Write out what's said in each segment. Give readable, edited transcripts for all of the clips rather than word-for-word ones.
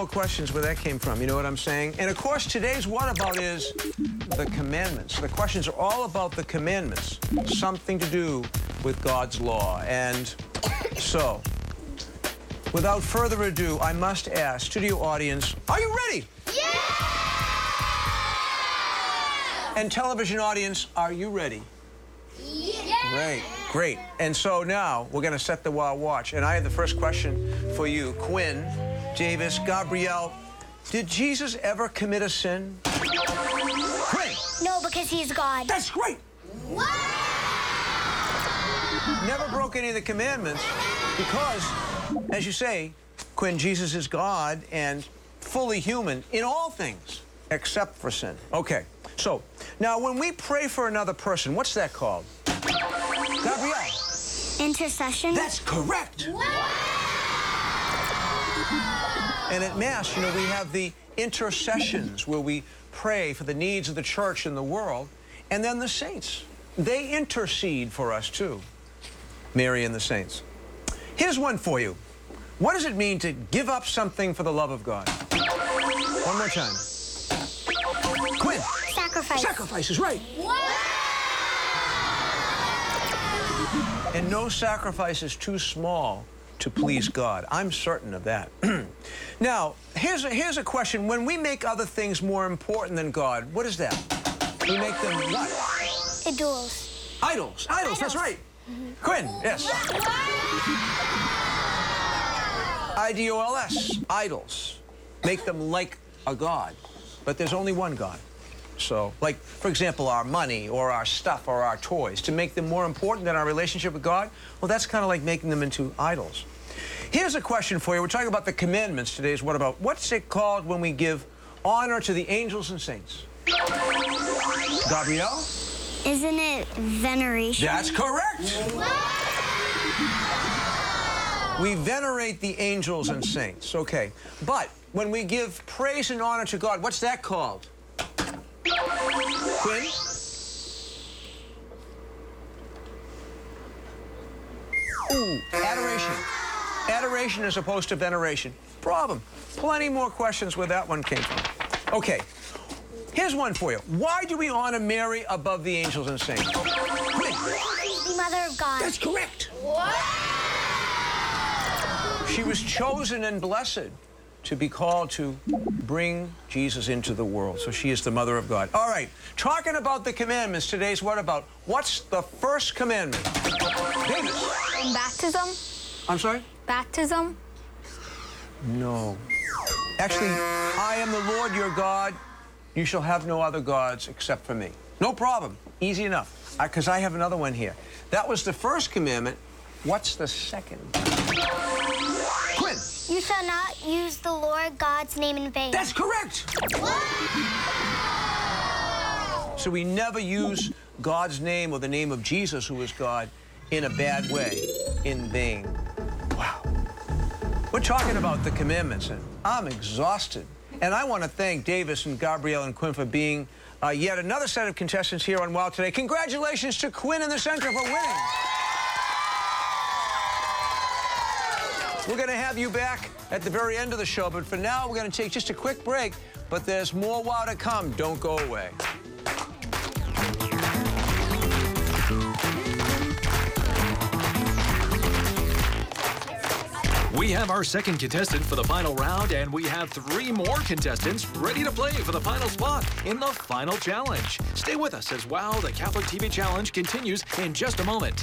questions where that came from. You know what I'm saying? And, of course, today's What About is the commandments. The questions are all about the commandments, something to do with God's law. And so, without further ado, I must ask, studio audience, are you ready? Yeah! And television audience, are you ready? Yeah! Great, great. And so now we're going to set the Wild Watch. And I have the first question for you. Quinn, Davis, Gabrielle, did Jesus ever commit a sin? Quinn! No, because he's God. That's great! What? Never broke any of the commandments because, as you say, Quinn, Jesus is God and fully human in all things except for sin. Okay, so now when we pray for another person, what's that called? Gabrielle? Intercession? That's correct! And at Mass, you know, we have the intercessions where we pray for the needs of the church and the world. And then the saints, they intercede for us too. Mary and the saints. Here's one for you. What does it mean to give up something for the love of God? One more time. Quinn. Sacrifice. Sacrifice is right. And no sacrifice is too small to please God. I'm certain of that. Now, here's a question. When we make other things more important than God, what is that? We make them what? Idols. Idols. Idols, that's right. Quinn, yes. I-D-O-L-S, idols. Make them like a God. But there's only one God. So, like, for example, our money or our stuff or our toys, to make them more important than our relationship with God, well, that's kind of like making them into idols. Here's a question for you. We're talking about the commandments. Today's What About? What's it called when we give honor to the angels and saints? Gabrielle? Isn't it veneration? That's correct. We venerate the angels and saints. Okay. But when we give praise and honor to God, what's that called? Quinn? Ooh, adoration. Adoration as opposed to veneration. Problem. Plenty more questions where that one came from. Okay. Here's one for you. Why do we honor Mary above the angels and saints? Quinn? The Mother of God. That's correct. She was chosen and blessed to be called to bring Jesus into the world. So she is the Mother of God. All right, talking about the commandments, today's What About? What's the first commandment? Davis. Baptism? I'm sorry? Baptism? No. Actually, I am the Lord your God. You shall have no other gods except for me. No problem. Easy enough. Because I have another one here. That was the first commandment. What's the second? Quinn. You shall not use the Lord God's name in vain. That's correct. So we never use God's name or the name of Jesus, who is God, in a bad way, in vain. Wow. We're talking about the commandments, and I'm exhausted. And I want to thank Davis and Gabrielle and Quinn for being yet another set of contestants here on Wild today. Congratulations to Quinn in the center for winning. We're going to have you back at the very end of the show, but for now, we're going to take just a quick break. But there's more Wow to come. Don't go away. We have our second contestant for the final round, and we have 3 more contestants ready to play for the final spot in the final challenge. Stay with us as Wow, the Catholic TV Challenge continues in just a moment.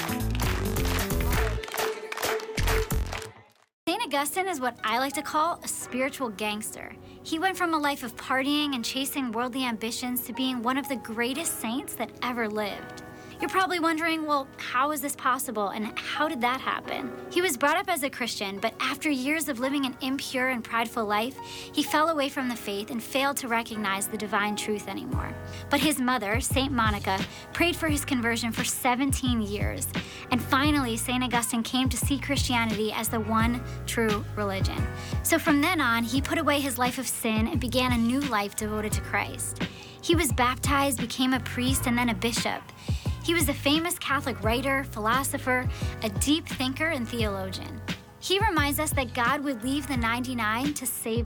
St. Augustine is what I like to call a spiritual gangster. He went from a life of partying and chasing worldly ambitions to being one of the greatest saints that ever lived. You're probably wondering, well, how is this possible and how did that happen? He was brought up as a Christian, but after years of living an impure and prideful life, he fell away from the faith and failed to recognize the divine truth anymore. But his mother, St. Monica, prayed for his conversion for 17 years. And finally, St. Augustine came to see Christianity as the one true religion. So from then on, he put away his life of sin and began a new life devoted to Christ. He was baptized, became a priest, and then a bishop. He was a famous Catholic writer, philosopher, a deep thinker, and theologian. He reminds us that God would leave the 99 to save